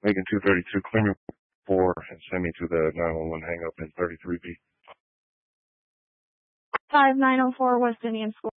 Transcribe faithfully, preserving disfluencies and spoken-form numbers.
Megan two thirty-two, clear me four and send me to the nine one one hang up in thirty-three B. five nine oh four West Indian School.